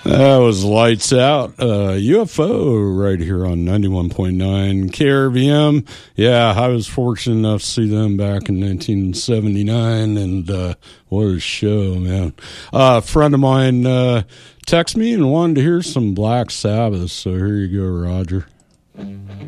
That was Lights Out, UFO right here on 91.9 KRVM. Yeah, I was fortunate enough to see them back in 1979, and what a show, man. A friend of mine texted me and wanted to hear some Black Sabbath, so here you go, Roger.